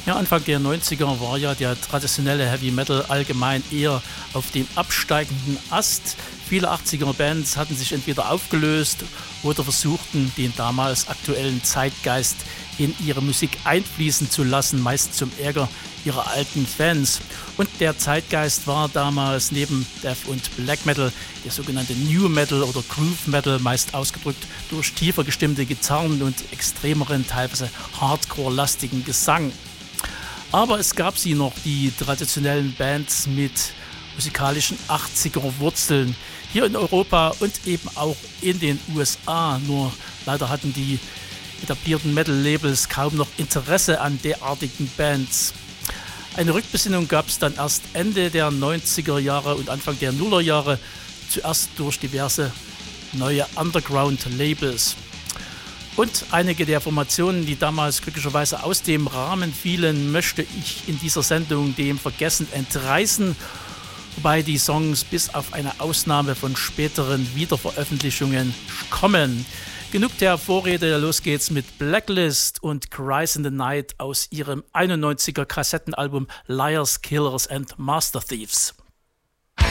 Ja, Anfang der 90er war ja der traditionelle Heavy Metal allgemein eher auf dem absteigenden Ast. Viele 80er-Bands hatten sich entweder aufgelöst oder versuchten, den damals aktuellen Zeitgeist in ihre Musik einfließen zu lassen, meist zum Ärger ihrer alten Fans. Und der Zeitgeist war damals neben Death und Black Metal der sogenannte New Metal oder Groove Metal, meist ausgedrückt durch tiefer gestimmte Gitarren und extremeren, teilweise Hardcore-lastigen Gesang. Aber es gab sie noch, die traditionellen Bands mit musikalischen 80er-Wurzeln, hier in Europa und eben auch in den USA. Nur leider hatten die etablierten Metal-Labels kaum noch Interesse an derartigen Bands. Eine Rückbesinnung gab es dann erst Ende der 90er Jahre und Anfang der Nullerjahre, zuerst durch diverse neue Underground-Labels. Und einige der Formationen, die damals glücklicherweise aus dem Rahmen fielen, möchte ich in dieser Sendung dem Vergessen entreißen, wobei die Songs bis auf eine Ausnahme von späteren Wiederveröffentlichungen kommen. Genug der Vorrede, los geht's mit Blacklist und Cries in the Night aus ihrem 91er Kassettenalbum Liars, Killers and Master Thieves.